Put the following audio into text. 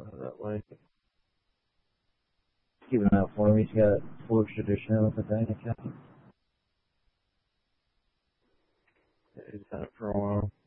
that way. Keep an eye out for him. He's got Forged Edition with the bank account. Yeah, he's had it for a while.